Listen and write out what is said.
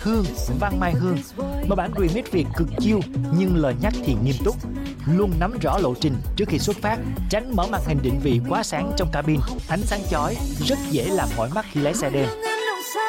Hương, Văn Mai Hương. Một bản remix Việt cực chill nhưng lời nhắc thì nghiêm túc. Luôn nắm rõ lộ trình trước khi xuất phát, tránh mở màn hình định vị quá sáng trong cabin, ánh sáng chói rất dễ làm mỏi mắt khi lái xe đêm.